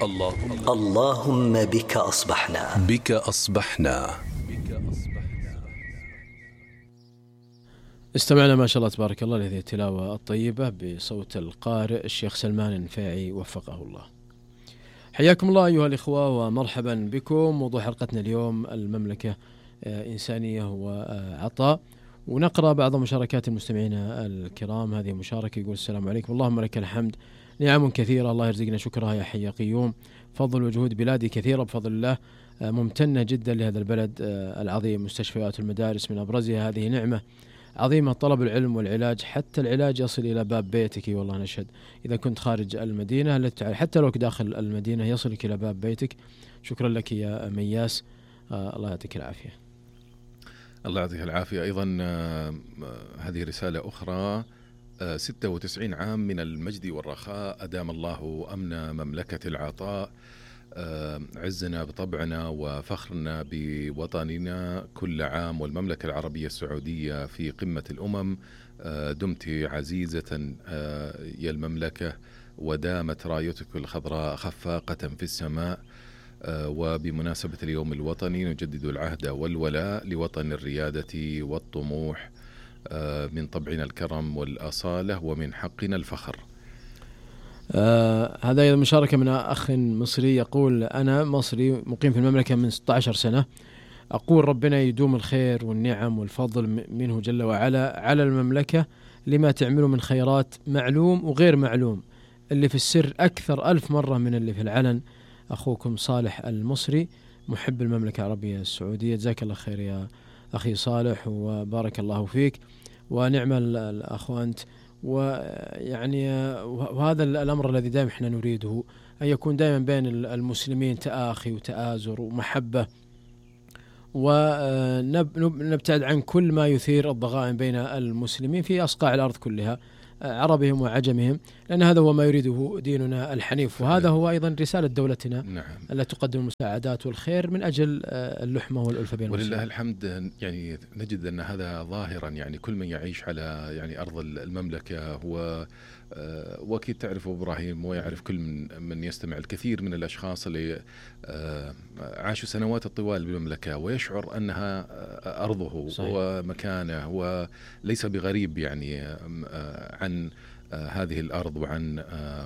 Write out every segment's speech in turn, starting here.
اللهم بك أصبحنا. بك أصبحنا. استمعنا ما شاء الله تبارك الله لهذه التلاوة الطيبة بصوت القارئ الشيخ سلمان النفاعي وفقه الله. حياكم الله أيها الإخوة ومرحبا بكم. موضوع حلقتنا اليوم المملكة إنسانية وعطاء، ونقرأ بعض مشاركات المستمعين الكرام. هذه مشاركة يقول: السلام عليكم، اللهم لك الحمد، نعم كثيرة الله يرزقنا شكرها يا حي يا قيوم، فضل وجهود بلادي كثيرة بفضل الله، ممتنة جدا لهذا البلد العظيم، مستشفيات المدارس من أبرزها، هذه نعمة عظيمة، طلب العلم والعلاج، حتى العلاج يصل إلى باب بيتك والله نشهد، إذا كنت خارج المدينة حتى لو داخل المدينة يصلك إلى باب بيتك. شكرا لك يا مياس، الله يعطيك العافية. الله يعطيك العافية. أيضا هذه رسالة أخرى: 96 عام من المجد والرخاء، أدام الله أمن مملكة العطاء، عزنا بطبعنا وفخرنا بوطننا كل عام، والمملكة العربية السعودية في قمة الأمم. دمت عزيزة يا المملكة، ودامت رايتك الخضراء خفاقة في السماء. وبمناسبة اليوم الوطني نجدد العهد والولاء لوطن الريادة والطموح، من طبعنا الكرم والأصالة ومن حقنا الفخر. هذا أيضا مشاركة من أخ مصري يقول: أنا مصري مقيم في المملكة من 16 سنة، أقول ربنا يدوم الخير والنعم والفضل منه جل وعلا على المملكة لما تعمله من خيرات معلوم وغير معلوم، اللي في السر أكثر 1000 مرة من اللي في العلن. أخوكم صالح المصري محب المملكة العربية السعودية. جزاك الله خير يا أخي صالح وبارك الله فيك، ونعم الأخ أنت. ويعني وهذا الأمر الذي دائما احنا نريده، أن يكون دائما بين المسلمين تآخي وتآزر ومحبة، ونبتعد عن كل ما يثير الضغائن بين المسلمين في أصقاع الأرض كلها، عربهم وعجمهم، لأن هذا هو ما يريده ديننا الحنيف، وهذا هو أيضا رسالة دولتنا. نعم. التي تقدم المساعدات والخير من أجل اللحمة والألفة بين المسلمين. ولله الحمد، يعني نجد أن هذا ظاهرا، يعني كل من يعيش على يعني أرض المملكة هو وأكيد تعرف إبراهيم ويعرف كل من يستمع الكثير من الأشخاص اللي عاشوا سنوات طوال بالمملكة ويشعر أنها أرضه. صحيح. ومكانه، وليس بغريب يعني عن هذه الأرض وعن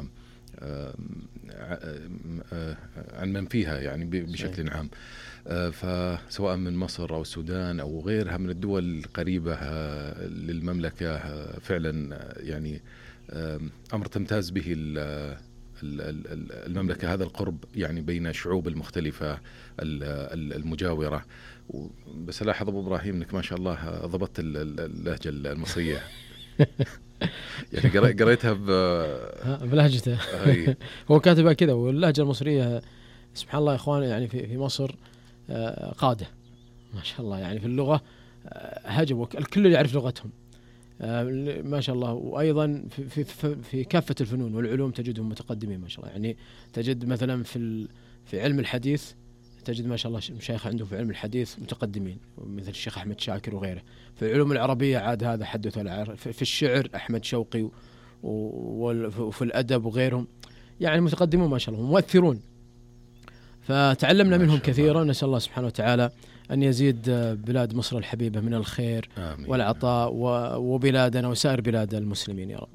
من فيها يعني بشكل عام. فسواء من مصر أو السودان أو غيرها من الدول القريبة للمملكة، فعلا يعني أمر تمتاز به المملكة، هذا القرب يعني بين الشعوب المختلفة المجاورة. بس ألاحظ أبو إبراهيم أنك ما شاء الله ضبطت اللهجة المصرية. يعني قريتها بلهجته. هو كاتبها كذا، واللهجة المصرية سبحان الله يا إخوان، يعني في مصر قادة ما شاء الله، يعني في اللغة هجوا الكل يعرف لغتهم ما شاء الله. وأيضا في كافة الفنون والعلوم تجدهم متقدمين ما شاء الله. يعني تجد مثلا في علم الحديث تجد ما شاء الله مشايخ عندهم في علم الحديث متقدمين، مثل الشيخ أحمد شاكر وغيره. في العلوم العربية عاد هذا حدث ولا عار. في الشعر أحمد شوقي، وفي الأدب وغيرهم، يعني متقدمون ما شاء الله، مؤثرون. فتعلمنا منهم كثيرا. نسأل الله سبحانه وتعالى أن يزيد بلاد مصر الحبيبة من الخير والعطاء، وبلادنا وسائر بلاد المسلمين يا رب.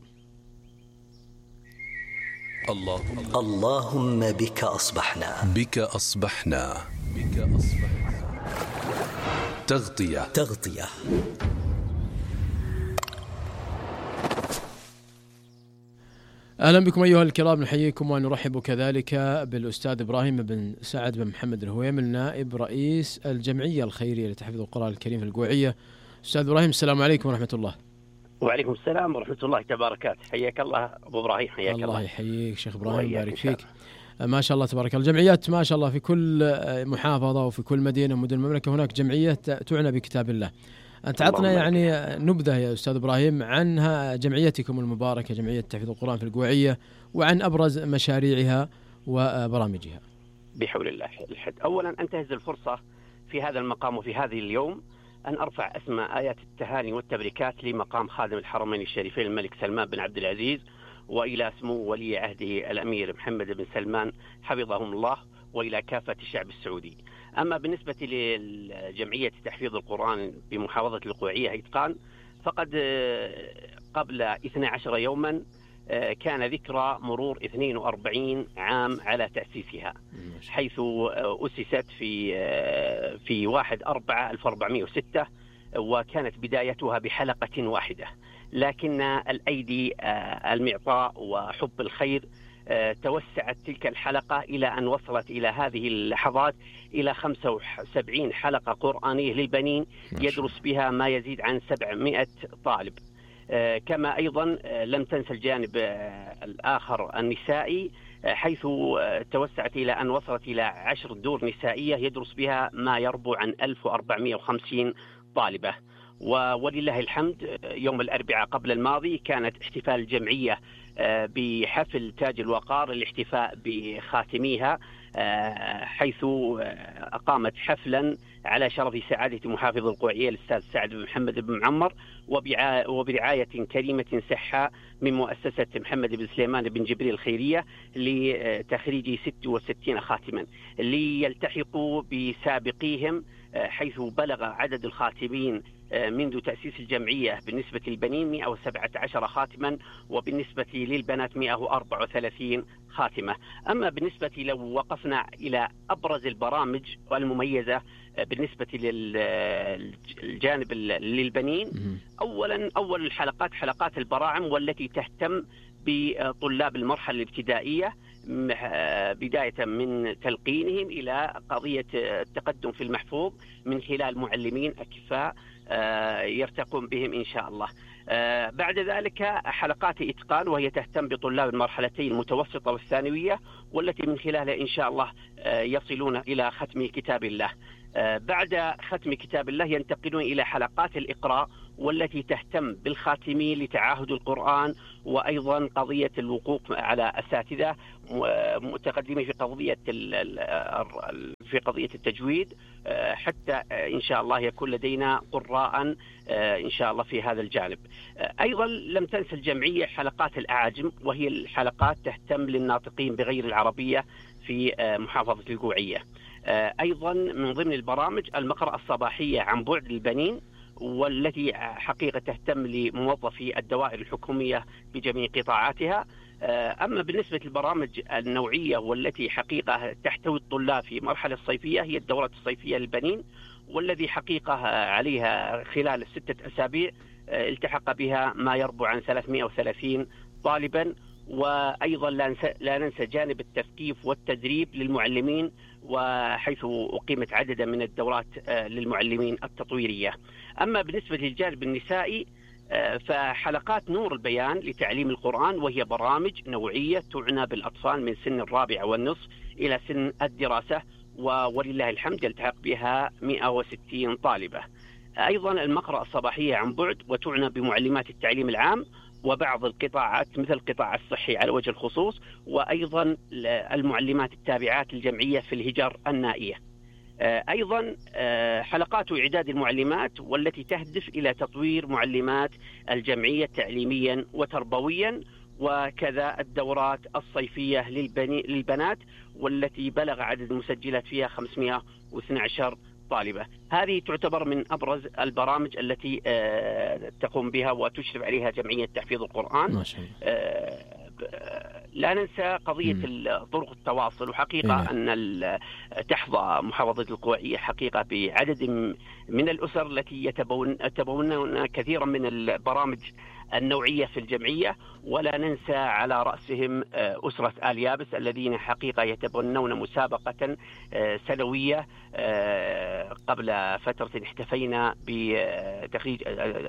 اللهم بك أصبحنا. بك أصبحنا. بك أصبحنا. تغطية. أهلا بكم أيها الكرام، نحييكم ونرحب كذلك بالأستاذ إبراهيم بن سعد بن محمد الهويمل، نائب رئيس الجمعية الخيرية لتحفيظ القرآن الكريم في القوعية. أستاذ إبراهيم السلام عليكم ورحمة الله. وعليكم السلام ورحمة الله وبركاته. حياك الله أبو إبراهيم. حياك الله يحييك شيخ إبراهيم، بارك فيك. ما شاء الله تبارك الله، الجمعيات ما شاء الله في كل محافظة وفي كل مدينة من مدن المملكة هناك جمعية تعنى بكتاب الله. أنت عطنا يعني نبذة يا أستاذ إبراهيم عنها، جمعيتكم المباركة جمعية تحفيظ القرآن في القوعية، وعن أبرز مشاريعها وبرامجها. بحول الله الحد. أولا أنتهز الفرصة في هذا المقام وفي هذه اليوم أن أرفع أسمى آيات التهاني والتبريكات لمقام خادم الحرمين الشريفين الملك سلمان بن عبد العزيز وإلى سمو ولي عهده الأمير محمد بن سلمان حفظهم الله، وإلى كافة الشعب السعودي. أما بالنسبة لجمعية تحفيظ القرآن بمحافظة القويعية إتقان، فقد قبل 12 يوما كان ذكرى مرور 42 عام على تأسيسها، حيث أسست في 1/4/1406، وكانت بدايتها بحلقة واحدة، لكن الأيدي المعطاء وحب الخير توسعت تلك الحلقة إلى أن وصلت إلى هذه اللحظات إلى 75 حلقة قرآنية للبنين يدرس بها ما يزيد عن 700 طالب. كما أيضا لم تنسى الجانب الآخر النسائي، حيث توسعت إلى أن وصلت إلى 10 دور نسائية يدرس بها ما يربو عن 1450 طالبة. ولله الحمد يوم الأربعاء قبل الماضي كانت احتفال الجمعية بحفل تاج الوقار الاحتفاء بخاتميها، حيث أقامت حفلا على شرف سعادة محافظ القويعية الأستاذ سعد بن محمد بن معمر، وبرعاية كريمة سحة من مؤسسة محمد بن سليمان بن جبريل الخيرية لتخريج 66 خاتما ليلتحقوا بسابقيهم، حيث بلغ عدد الخاتمين منذ تأسيس الجمعية بالنسبة للبنين 117 خاتما، وبالنسبة للبنات 134 خاتمة. أما بالنسبة لو وقفنا إلى أبرز البرامج المميزة بالنسبة للجانب للبنين، أول الحلقات حلقات البراعم، والتي تهتم بطلاب المرحلة الابتدائية بداية من تلقينهم إلى قضية التقدم في المحفوظ من خلال معلمين أكفاء يرتقون بهم إن شاء الله. بعد ذلك حلقات إتقان، وهي تهتم بطلاب المرحلتين المتوسطة والثانوية، والتي من خلالها إن شاء الله يصلون إلى ختم كتاب الله. بعد ختم كتاب الله ينتقلون إلى حلقات الإقراء، والتي تهتم بالخاتمين لتعاهد القرآن، وأيضا قضية الوقوف على أساتذة متقدمين في قضية التجويد، حتى إن شاء الله يكون لدينا قراء إن شاء الله في هذا الجانب. أيضا لم تنسى الجمعية حلقات الأعاجم، وهي الحلقات تهتم للناطقين بغير العربية في محافظة القويعية. أيضا من ضمن البرامج المقرأة الصباحية عن بعد للبنين، والتي حقيقة تهتم لموظفي الدوائر الحكومية بجميع قطاعاتها. أما بالنسبة للبرامج النوعية والتي حقيقة تحتوي الطلاب في مرحلة الصيفية، هي الدورات الصيفية للبنين، والذي حقيقة عليها خلال 6 أسابيع التحق بها ما يربو عن 330 طالبا. وأيضا لا ننسى جانب التثقيف والتدريب للمعلمين، وحيث أقيمت عددا من الدورات للمعلمين التطويرية. أما بالنسبة للجانب النسائي فحلقات نور البيان لتعليم القرآن، وهي برامج نوعية تعنى بالأطفال من سن 4 إلى سن الدراسة، ولله الحمد يلتحق بها 160 طالبة. أيضا المقرأة الصباحية عن بعد، وتعنى بمعلمات التعليم العام وبعض القطاعات مثل القطاع الصحي على وجه الخصوص، وأيضا المعلمات التابعات للجمعية في الهجر النائية. أيضا حلقات إعداد المعلمات، والتي تهدف إلى تطوير معلمات الجمعية تعليميا وتربويا، وكذا الدورات الصيفية للبنات، والتي بلغ عدد المسجلات فيها 512 طالبة. هذه تعتبر من أبرز البرامج التي تقوم بها وتشرف عليها جمعية تحفيظ القرآن. ما شاء الله. لا ننسى قضية طرق التواصل، وحقيقة أن تحظى محافظة القويعية حقيقة بعدد من الأسر التي يتبنون كثيرا من البرامج النوعية في الجمعية، ولا ننسى على رأسهم أسرة آل يابس الذين حقيقة يتبنون مسابقة سنوية. قبل فترة احتفينا بتخريج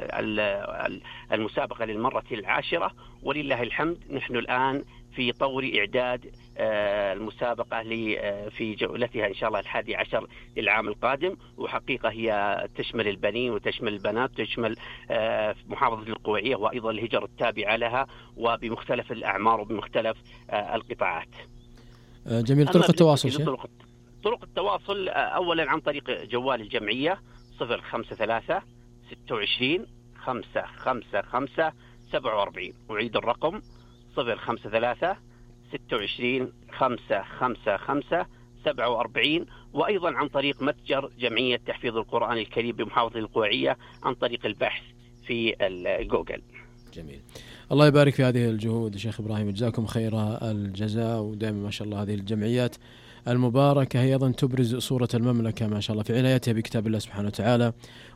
المسابقة للمرة 10، ولله الحمد نحن الآن في طور إعداد المسابقة في جولتها إن شاء الله 11 للعام القادم. وحقيقة هي تشمل البنين وتشمل البنات، تشمل محافظة القويعية وأيضا الهجر التابعة لها، وبمختلف الأعمار وبمختلف القطاعات. جميل. طرق التواصل طرق التواصل أولا عن طريق جوال الجمعية 053 26 555 47. أعيد الرقم 053 26 555 47، وأيضا عن طريق متجر جمعية تحفيظ القرآن الكريم بمحافظة القويعية عن طريق البحث في جوجل. جميل. الله يبارك في هذه الجهود شيخ إبراهيم، جزاكم خير الجزاء. ودائما ما شاء الله هذه الجمعيات المباركة هي أيضا تبرز صورة المملكة ما شاء الله في عنايتها بكتاب الله سبحانه وتعالى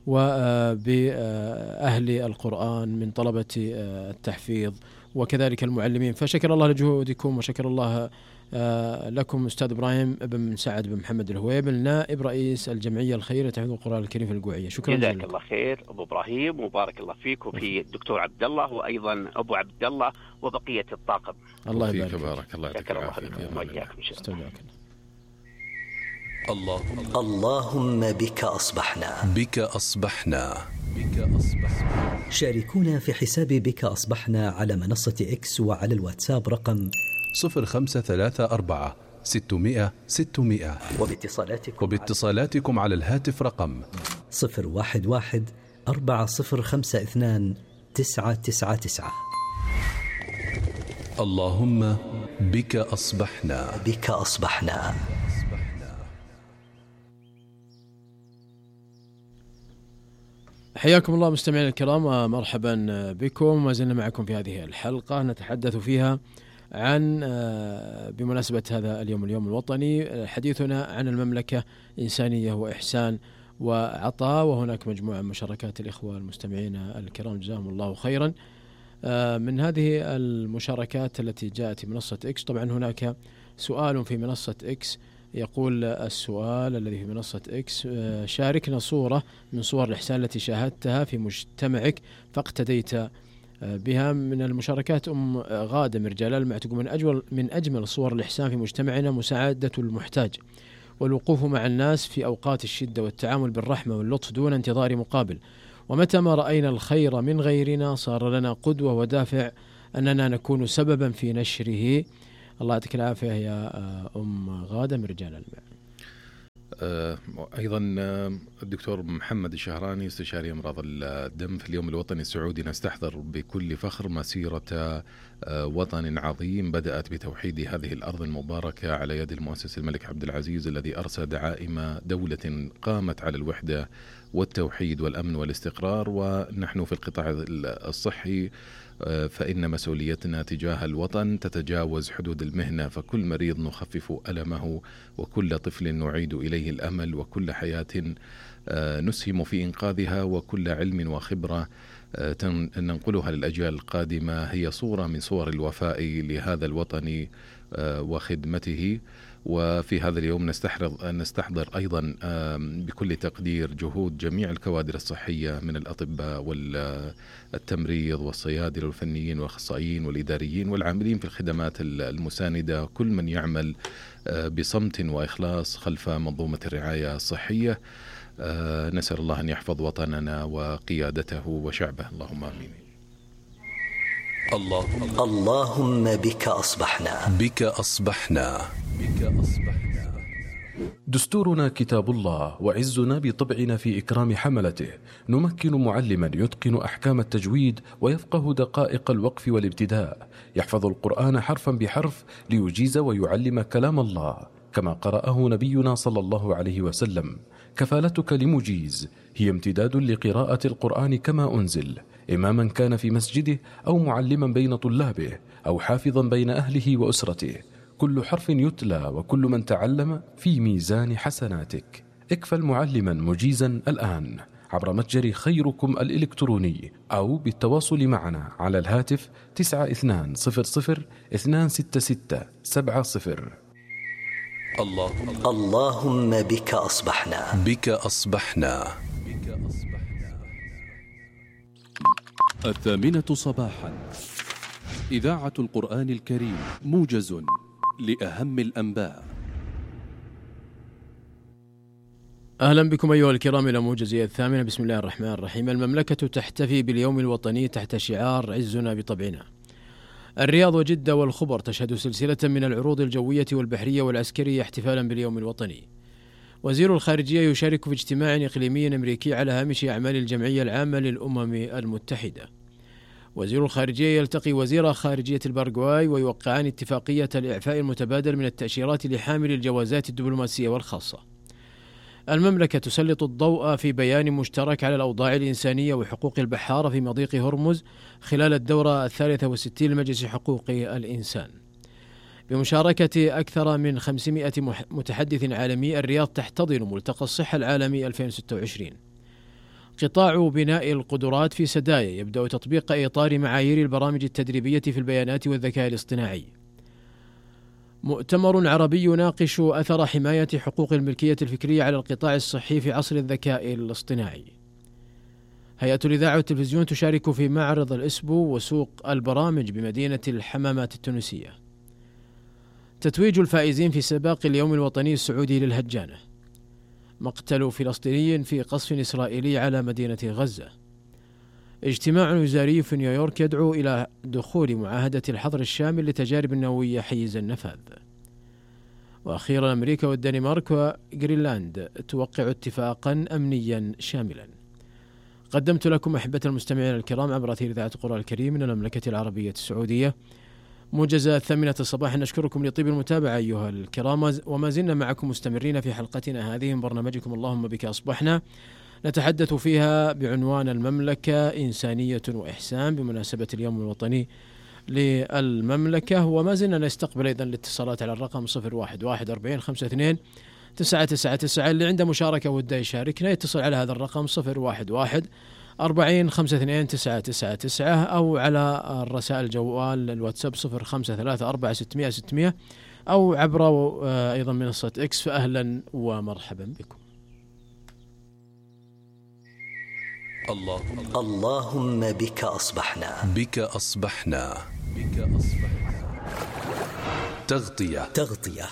وبأهل القرآن من طلبة التحفيظ وكذلك المعلمين. فشكر الله لجهودكم وشكر الله لكم أستاذ إبراهيم بن سعد بن محمد الهويبل، نائب رئيس الجمعية الخيرية لتحفيظ القرآن الكريم في القويعية. شكرا جزاك الله خير أبو إبراهيم، وبارك الله فيك وفي الدكتور عبد الله وأيضا أبو عبد الله وبقية الطاقم. الله يبارك فيك. بارك الله يعطيك العافية. اللهم بك أصبحنا. بك أصبحنا. بك أصبحنا. شاركونا في حساب بك أصبحنا على منصة إكس وعلى الواتساب رقم 0534 600 600، وباتصالاتكم على الهاتف رقم 011 4052 999. اللهم بك أصبحنا. بك أصبحنا. حياكم الله مستمعينا الكرام ومرحبا بكم. ما زلنا معكم في هذه الحلقة نتحدث فيها عن بمناسبة هذا اليوم الوطني، حديثنا عن المملكة إنسانية وإحسان وعطاء، وهناك مجموعة من مشاركات الإخوة المستمعين الكرام جزاهم الله خيرا. من هذه المشاركات التي جاءت في منصة إكس، طبعا هناك سؤال في منصة إكس يقول السؤال الذي في منصة إكس: شاركنا صورة من صور الإحسان التي شاهدتها في مجتمعك فاقتديت بها. من المشاركات غادة مرجال المع تقول: من أجمل صور الإحسان في مجتمعنا مساعدة المحتاج والوقوف مع الناس في أوقات الشدة والتعامل بالرحمة واللطف دون انتظار مقابل، ومتى ما رأينا الخير من غيرنا صار لنا قدوة ودافع أننا نكون سببا في نشره. الله يعطيك العافية يا غادة مرجال المع. أيضا الدكتور محمد الشهراني استشاري أمراض الدم: في اليوم الوطني السعودي نستحضر بكل فخر مسيرة وطن عظيم بدأت بتوحيد هذه الأرض المباركة على يد المؤسس الملك عبد العزيز الذي أرسى دعائم دولة قامت على الوحدة والتوحيد والأمن والاستقرار. ونحن في القطاع الصحي فإن مسؤوليتنا تجاه الوطن تتجاوز حدود المهنة، فكل مريض نخفف ألمه، وكل طفل نعيد إليه الأمل، وكل حياة نسهم في إنقاذها، وكل علم وخبرة ننقلها للأجيال القادمة هي صورة من صور الوفاء لهذا الوطن وخدمته. وفي هذا اليوم نستحضر أيضا بكل تقدير جهود جميع الكوادر الصحية من الأطباء والتمريض والصيادلة والفنيين والأخصائيين والإداريين والعاملين في الخدمات المساندة، كل من يعمل بصمت وإخلاص خلف منظومة الرعاية الصحية. نسأل الله أن يحفظ وطننا وقيادته وشعبه، اللهم آمين. اللهم بك أصبحنا. بك أصبحنا. بك أصبحنا. دستورنا كتاب الله، وعزنا بطبعنا في إكرام حملته. نمكن معلما يتقن أحكام التجويد ويفقه دقائق الوقف والابتداء، يحفظ القرآن حرفا بحرف ليجيز ويعلم كلام الله كما قرأه نبينا صلى الله عليه وسلم. كفالتك لمجيز هي امتداد لقراءة القرآن كما أنزل، إماما كان في مسجده أو معلما بين طلابه أو حافظا بين أهله وأسرته. كل حرف يتلى وكل من تعلم في ميزان حسناتك. اكفل معلما مجيزا الآن عبر متجر خيركم الإلكتروني أو بالتواصل معنا على الهاتف 9200 266 70. اللهم بك أصبحنا. بك أصبحنا. 8:00 صباحا، إذاعة القرآن الكريم، موجز لأهم الأنباء. أهلا بكم أيها الكرام إلى موجزية 8. بسم الله الرحمن الرحيم. المملكة تحتفي باليوم الوطني تحت شعار عزنا بطبعنا. الرياض وجدة والخبر تشهد سلسلة من العروض الجوية والبحرية والعسكرية احتفالا باليوم الوطني. وزير الخارجية يشارك في اجتماع إقليمي أمريكي على هامش أعمال الجمعية العامة للأمم المتحدة. وزير الخارجية يلتقي وزير خارجية الباراغواي ويوقعان اتفاقية الإعفاء المتبادل من التأشيرات لحامل الجوازات الدبلوماسية والخاصة. المملكة تسلط الضوء في بيان مشترك على الأوضاع الإنسانية وحقوق البحارة في مضيق هرمز خلال الدورة 63 لمجلس حقوق الإنسان. بمشاركة أكثر من 500 متحدث عالمي، الرياض تحتضن ملتقى الصحة العالمي 2026. قطاع بناء القدرات في سدايا يبدأ تطبيق إطار معايير البرامج التدريبية في البيانات والذكاء الاصطناعي. مؤتمر عربي يناقش أثر حماية حقوق الملكية الفكرية على القطاع الصحي في عصر الذكاء الاصطناعي. هيئة الإذاعة والتلفزيون تشارك في معرض الإسبو وسوق البرامج بمدينة الحمامات التونسية. تتويج الفائزين في سباق اليوم الوطني السعودي للهجانة. مقتل فلسطيني في قصف إسرائيلي على مدينة غزة. اجتماع وزاري في نيويورك يدعو إلى دخول معاهدة الحظر الشامل لتجارب النووية حيز النفاذ. وأخيرا أمريكا والدنمارك وغرينلاند توقع اتفاقا أمنيا شاملا. قدمت لكم أحبة المستمعين الكرام عبر أثير إذاعة القرآن الكريم من المملكة العربية السعودية موجز 8 الصباح. نشكركم لطيب المتابعة أيها الكرام، وما زلنا معكم مستمرين في حلقتنا هذه من برنامجكم اللهم بك أصبحنا، نتحدث فيها بعنوان المملكة إنسانية وإحسان بمناسبة اليوم الوطني للمملكة. وما زلنا نستقبل أيضا الاتصالات على الرقم 011 42 999. اللي عنده مشاركة وده يشاركنا يتصل على هذا الرقم 011 40 52 999 أو على الرسائل جوال الواتساب 053 600 600 أو عبر أيضا منصة إكس. فأهلا ومرحبا بكم. اللهم بك أصبحنا. بك أصبحنا. بك أصبحنا. تغطية.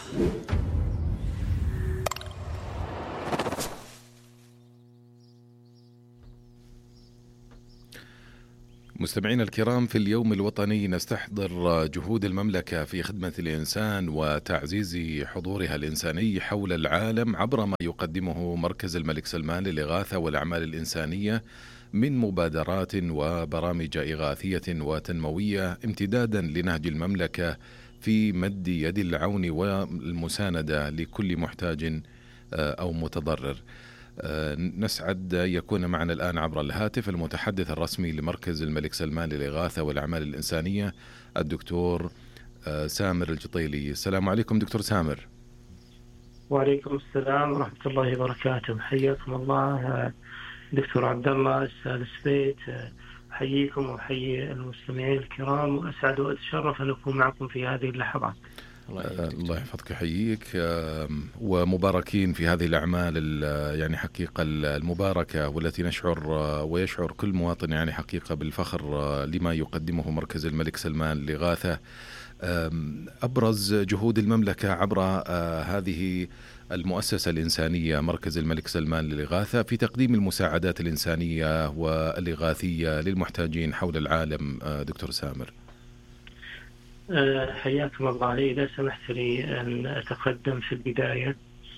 مستمعينا الكرام، في اليوم الوطني نستحضر جهود المملكة في خدمة الإنسان وتعزيز حضورها الإنساني حول العالم عبر ما يقدمه مركز الملك سلمان للإغاثة والأعمال الإنسانية من مبادرات وبرامج إغاثية وتنموية، امتدادا لنهج المملكة في مد يد العون والمساندة لكل محتاج أو متضرر. نسعد يكون معنا الآن عبر الهاتف المتحدث الرسمي لمركز الملك سلمان للإغاثة والأعمال الإنسانية الدكتور سامر الجطيلي. السلام عليكم دكتور سامر. وعليكم السلام ورحمة الله وبركاته. حياكم الله دكتور عبد الله السادس بيت، أحييكم وأحيي المستمعين الكرام، وأسعد وأتشرف أن أكون معكم في هذه اللحظات. الله يحفظك، يحييك، ومباركين في هذه الأعمال يعني حقيقة المباركة، والتي نشعر ويشعر كل مواطن يعني حقيقة بالفخر لما يقدمه مركز الملك سلمان للإغاثة. أبرز جهود المملكة عبر هذه المؤسسة الإنسانية مركز الملك سلمان للإغاثة في تقديم المساعدات الإنسانية والإغاثية للمحتاجين حول العالم. دكتور سامر. حياكم الله. إذا سمحت لي أن أتقدم في البداية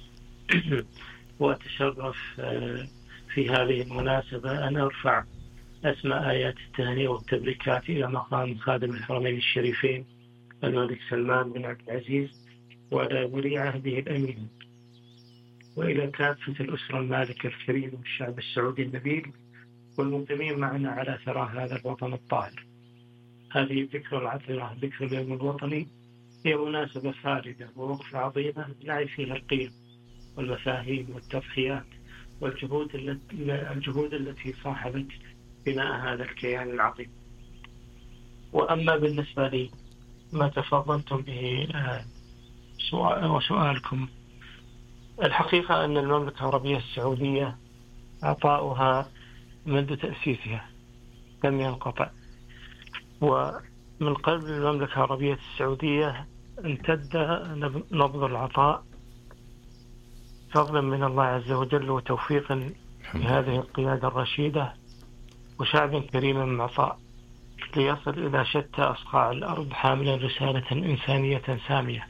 وأتشرف في هذه المناسبة أن أرفع أسماء آيات التهنئة والتبريكات إلى مقام خادم الحرمين الشريفين الملك سلمان بن عبد العزيز وإلى ولي عهده الأمين، وإلى كافة الأسرة المالكة الكريمة والشعب السعودي النبيل والمقيمين معنا على ثرى هذا الوطن الطاهر. هذه الذكرى العطرة، ذكرى اليوم الوطني، هي مناسبة خالدة ووقفة عظيمة نعي فيها القيم والمفاهيم والتضحيات والجهود التي صاحبت بناء هذا الكيان العظيم. وأما بالنسبة لي ما تفضلتم به وسؤالكم، الحقيقة أن المملكة العربية السعودية عطاؤها منذ تأسيسها لم ينقطع، ومن قلب المملكة العربية السعودية امتد نبض العطاء فضلا من الله عز وجل وتوفيقا لهذه القيادة الرشيدة وشعب كريم معطاء ليصل إلى شتى أصقاع الأرض حاملا رسالة إنسانية سامية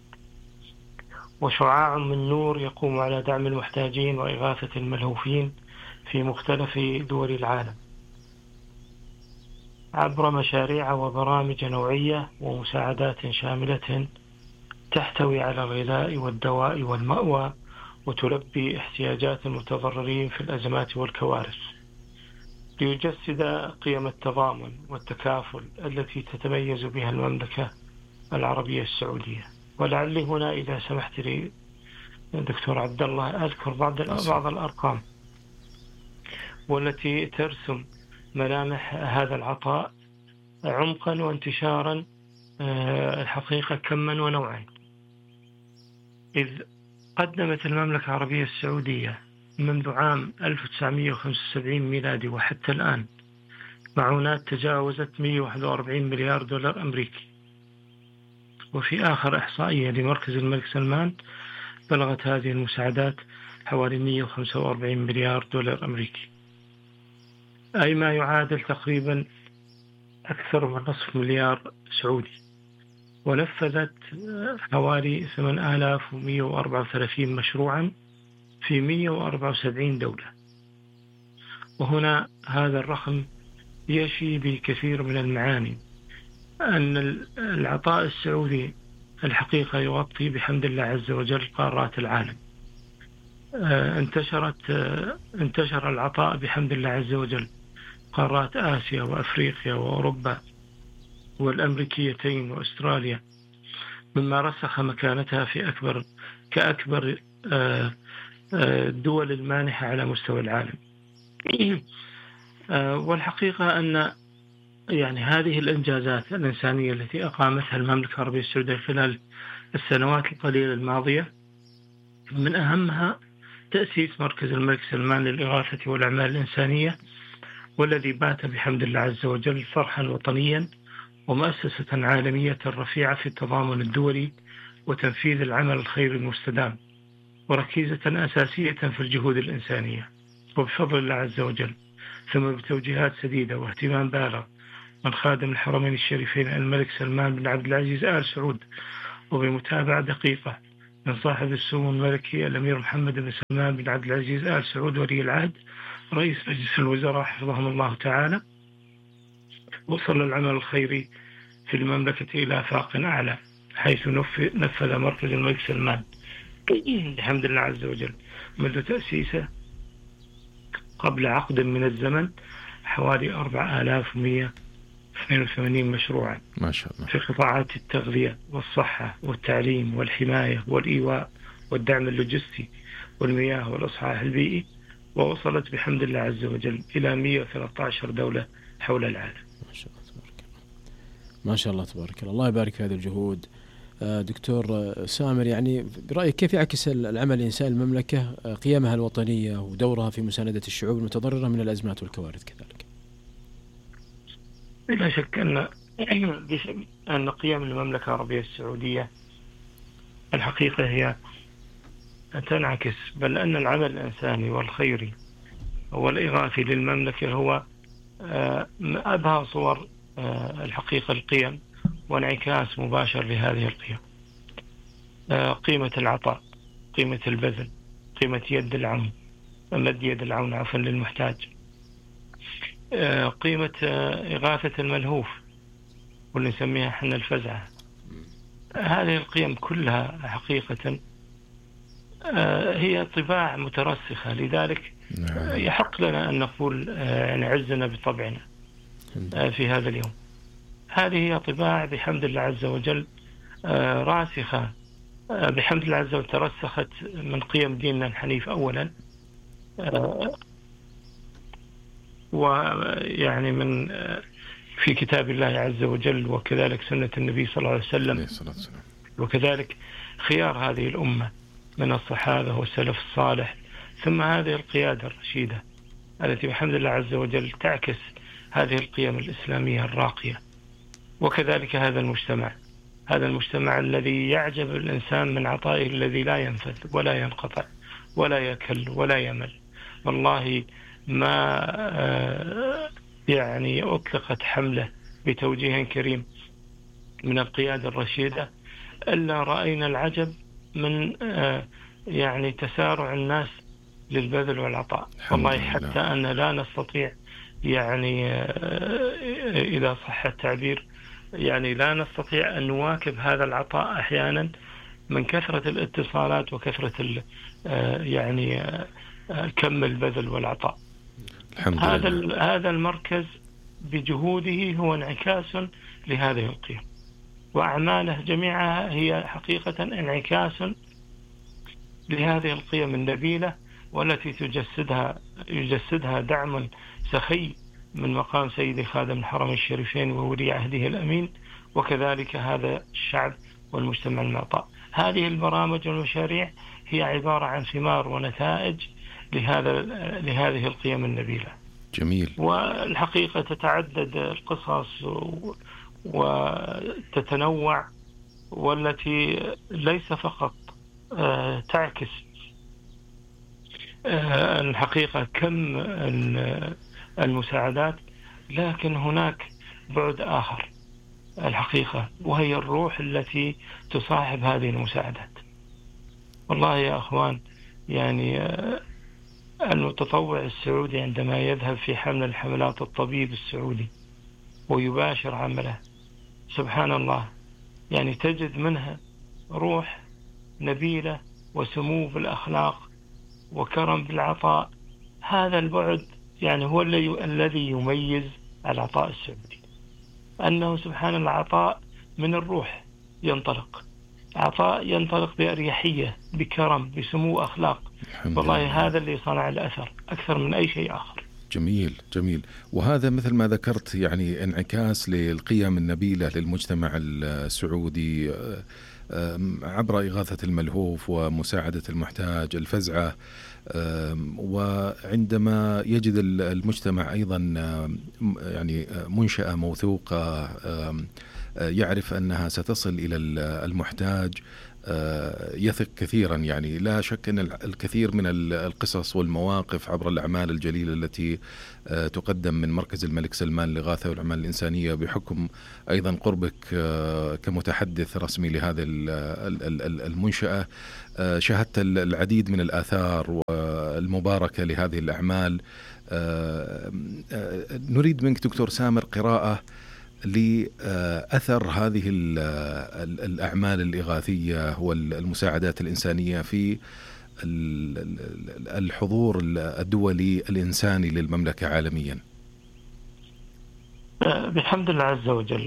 وشعاع من نور يقوم على دعم المحتاجين وإغاثة الملهوفين في مختلف دول العالم. عبر مشاريع وبرامج نوعية ومساعدات شاملة تحتوي على الغذاء والدواء والمأوى، وتلبي احتياجات المتضررين في الأزمات والكوارث، ليجسد قيم التضامن والتكافل التي تتميز بها المملكة العربية السعودية. ولعلي هنا إذا سمحت لي دكتور عبد الله أذكر بعض الأرقام والتي ترسم ملامح هذا العطاء عمقا وانتشارا الحقيقة كما ونوعا. إذ قدمت المملكة العربية السعودية منذ عام 1975 ميلادي وحتى الآن معونات تجاوزت 141 مليار دولار أمريكي، وفي آخر إحصائية لمركز الملك سلمان بلغت هذه المساعدات حوالي 145 مليار دولار أمريكي، أي ما يعادل تقريبا أكثر من نصف مليار سعودي. ونفذت حوالي 8134 مشروعا في 174 دولة. وهنا هذا الرقم يشي بكثير من المعاني، أن العطاء السعودي الحقيقة يغطي بحمد الله عز وجل قارات العالم. انتشر العطاء بحمد الله عز وجل قارات آسيا وأفريقيا وأوروبا والأمريكيتين وأستراليا، مما رسخ مكانتها كأكبر الدول المانحة على مستوى العالم. والحقيقة أن يعني هذه الإنجازات الإنسانية التي أقامتها المملكة العربية السعودية خلال السنوات القليلة الماضية، من أهمها تأسيس مركز الملك سلمان للإغاثة والأعمال الإنسانية، والذي بات بحمد الله عز وجل صرحا وطنيا ومؤسسة عالمية رفيعة في التضامن الدولي وتنفيذ العمل الخيري المستدام، وركيزة أساسية في الجهود الإنسانية. وبفضل الله عز وجل ثم بتوجيهات سديدة واهتمام بالغ من خادم الحرمين الشريفين الملك سلمان بن عبد العزيز آل سعود، وبمتابعة دقيقة من صاحب السمو الملكي الأمير محمد بن سلمان بن عبد العزيز آل سعود ولي العهد رئيس مجلس الوزراء حفظهم الله تعالى، وصل العمل الخيري في المملكة إلى آفاق أعلى، حيث نفذ مركز الملك سلمان بحمد الله عز وجل منذ تأسيسه قبل عقد من الزمن حوالي 4182 مشروعا ما شاء الله في قطاعات التغذية والصحة والتعليم والحماية والإيواء والدعم اللوجستي والمياه والإصلاح البيئي، ووصلت بحمد الله عز وجل إلى 113 دولة حول العالم. ما شاء الله تبارك الله. الله يبارك في هذه الجهود. دكتور سامر، يعني برأيك كيف يعكس العمل الإنساني المملكة قيمها الوطنية ودورها في مساندة الشعوب المتضررة من الأزمات والكوارث كذلك؟ لا شك أن قيم المملكة العربية السعودية الحقيقة هي تنعكس، بل أن العمل الإنساني والخيري والإغاثي للمملكة هو أبهى صور الحقيقة القيم وانعكاس مباشر لهذه القيم. قيمة العطاء، قيمة البذل، قيمة يد العون، مد يد العون عفوا للمحتاج، قيمة إغاثة الملهوف واللي نسميها احنا الفزعة. هذه القيم كلها حقيقة هي طباع مترسخة، لذلك يحق لنا أن نقول عزنا بطبعنا في هذا اليوم. هذه هي طباع بحمد الله عز وجل راسخة بحمد الله عز وجل، ترسخت من قيم ديننا الحنيف أولا، ويعني من في كتاب الله عز وجل، وكذلك سنة النبي صلى الله عليه وسلم، وكذلك خيار هذه الأمة من الصحابة والسلف الصالح، ثم هذه القيادة الرشيدة التي بحمد الله عز وجل تعكس هذه القيم الإسلامية الراقية. وكذلك هذا المجتمع الذي يعجب الإنسان من عطائه الذي لا ينفذ ولا ينقطع ولا يكل ولا يمل. والله ما يعني أطلقت حملة بتوجيه كريم من القيادة الرشيدة إلا رأينا العجب من يعني تسارع الناس للبذل والعطاء. والله حتى أن لا نستطيع يعني إذا صح التعبير يعني لا نستطيع أن نواكب هذا العطاء أحيانا من كثرة الاتصالات وكثرة يعني كم البذل والعطاء. هذا المركز بجهوده هو انعكاس لهذه القيم، وأعماله جميعها هي حقيقة انعكاس لهذه القيم النبيلة، والتي يجسدها دعم سخي من مقام سيد خادم الحرمين الشريفين وولي عهده الأمين، وكذلك هذا الشعب والمجتمع المعطاء. هذه البرامج والمشاريع هي عبارة عن ثمار ونتائج لهذه القيم النبيلة. جميل. والحقيقة تتعدد القصص وتتنوع، والتي ليس فقط تعكس الحقيقة كم المساعدات، لكن هناك بعد آخر الحقيقة، وهي الروح التي تصاحب هذه المساعدات. والله يا أخوان، يعني المتطوع السعودي عندما يذهب في حمل الحملات الطبيب السعودي ويباشر عمله، سبحان الله، يعني تجد منها روح نبيلة وسمو بالأخلاق وكرم بالعطاء. هذا البعد يعني هو الذي يميز العطاء السعودي، أنه سبحان الله عطاء من الروح ينطلق، عطاء ينطلق بأريحية، بكرم، بسمو أخلاق. والله هذا اللي صنع الأثر أكثر من أي شيء آخر. جميل جميل. وهذا مثل ما ذكرت يعني انعكاس للقيم النبيلة للمجتمع السعودي عبر إغاثة الملهوف ومساعدة المحتاج، الفزعة. وعندما يجد المجتمع أيضا يعني منشأة موثوقة يعرف أنها ستصل إلى المحتاج، يثق كثيرا. يعني لا شك أن الكثير من القصص والمواقف عبر الأعمال الجليلة التي تقدم من مركز الملك سلمان للإغاثة والأعمال الإنسانية، بحكم أيضا قربك كمتحدث رسمي لهذه المنشأة، شاهدت العديد من الآثار والمباركة لهذه الأعمال. نريد منك دكتور سامر قراءة لأثر هذه الأعمال الإغاثية والمساعدات الإنسانية في الحضور الدولي الإنساني للمملكة عالميا. بحمد الله عز وجل،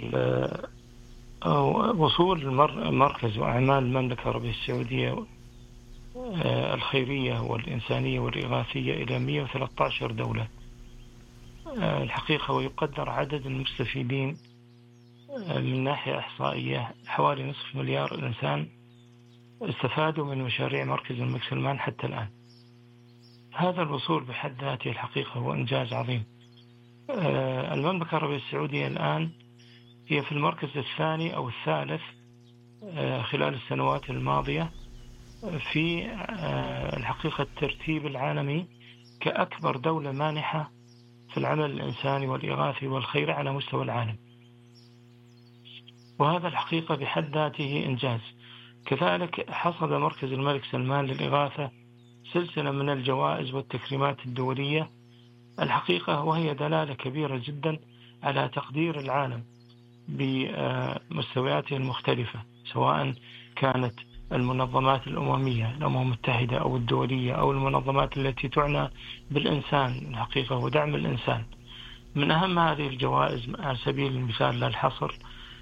وصول مركز وأعمال المملكة العربية السعودية الخيرية والإنسانية والإغاثية إلى 113 دولة الحقيقة، ويقدر عدد المستفيدين من ناحية إحصائية حوالي 2.5 مليار إنسان استفادوا من مشاريع مركز الملك سلمان حتى الآن. هذا الوصول بحد ذاته الحقيقة هو إنجاز عظيم. المملكة العربية السعودية الآن هي في المركز الثاني أو الثالث خلال السنوات الماضية في الحقيقة الترتيب العالمي كأكبر دولة مانحة في العمل الإنساني والإغاثي والخير على مستوى العالم، وهذا الحقيقة بحد ذاته إنجاز. كذلك حصد مركز الملك سلمان للإغاثة سلسلة من الجوائز والتكريمات الدولية الحقيقة، وهي دلالة كبيرة جدا على تقدير العالم بمستوياته المختلفة، سواء كانت المنظمات الأممية، الأمم المتحدة أو الدولية، أو المنظمات التي تعنى بالإنسان الحقيقة ودعم الإنسان. من أهم هذه الجوائز على سبيل المثال لا الحصر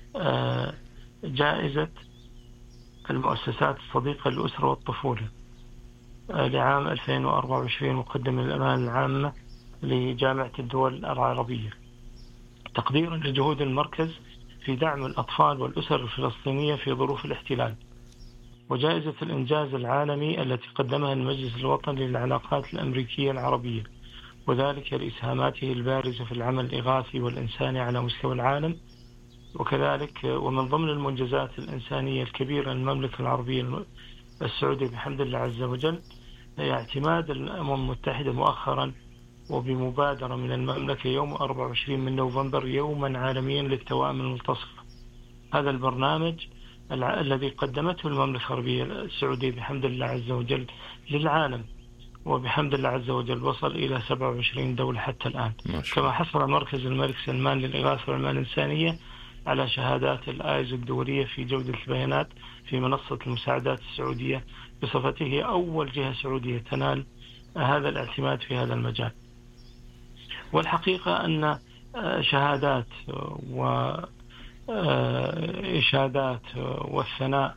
جائزة المؤسسات الصديقة للأسرة والطفولة لعام 2024 مقدمة للأمانة العامة لجامعة الدول العربية، تقديرا لجهود المركز في دعم الأطفال والأسر الفلسطينية في ظروف الاحتلال. وجائزة الإنجاز العالمي التي قدمها المجلس الوطني للعلاقات الأمريكية العربية، وذلك لإسهاماته البارزة في العمل الإغاثي والإنساني على مستوى العالم. وكذلك ومن ضمن المنجزات الإنسانية الكبيرة للمملكة العربية السعودية بحمد الله عز وجل هي اعتماد الأمم المتحدة مؤخرا وبمبادرة من المملكة يوم 24 من نوفمبر يوما عالميا للتوائم الملتصقة. هذا البرنامج الذي قدمته المملكة العربية السعودية بحمد الله عز وجل للعالم وبحمد الله عز وجل وصل إلى 27 دولة حتى الآن. كما حصل مركز الملك سلمان للإغاثة والأعمال الإنسانية على شهادات الآيزو الدولية في جودة البيانات في منصة المساعدات السعودية بصفته أول جهة سعودية تنال هذا الاعتماد في هذا المجال. والحقيقة أن شهادات وإشادات والثناء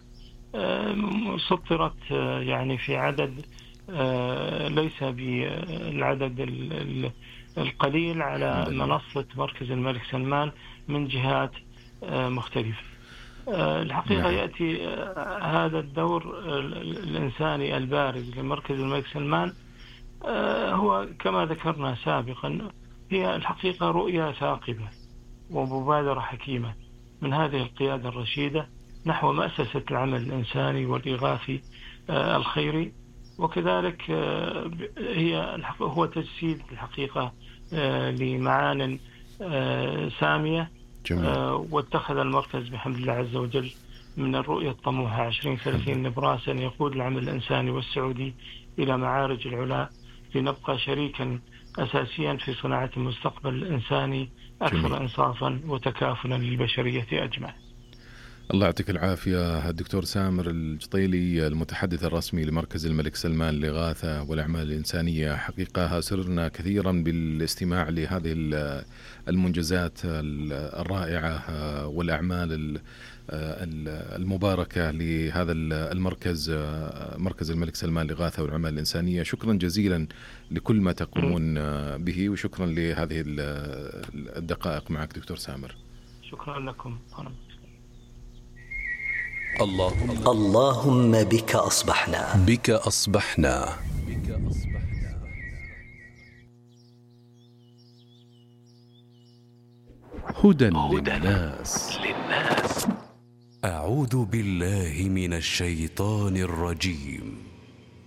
سطرت يعني في عدد ليس بالعدد القليل على منصة مركز الملك سلمان من جهات مختلفة. الحقيقة يأتي هذا الدور الإنساني البارز لمركز الملك سلمان هو كما ذكرنا سابقا هي الحقيقة رؤية ثاقبة ومبادرة حكيمة من هذه القيادة الرشيدة نحو مؤسسة العمل الإنساني والإغاثي الخيري، وكذلك هو تجسيد الحقيقة لمعان سامية. واتخذ المركز بحمد الله عز وجل من الرؤية الطموحة 2030 نبراسا يقود العمل الإنساني والسعودي إلى معارج العلا لنبقى شريكا أساسيا في صناعة المستقبل الإنساني أكثر إنصافا وتكافلا للبشرية أجمع. الله يعطيك العافية الدكتور سامر الجطيلي المتحدث الرسمي لمركز الملك سلمان للإغاثة والأعمال الإنسانية. حقيقة سررنا كثيرا بالاستماع لهذه المنجزات الرائعة والأعمال المباركة لهذا المركز مركز الملك سلمان للإغاثة والأعمال الإنسانية. شكرا جزيلا لكل ما تقومون به، وشكرا لهذه الدقائق معك دكتور سامر. شكرا لكم. اللهم بك أصبحنا. بك أصبحنا. هدى للناس. أعوذ بالله من الشيطان الرجيم.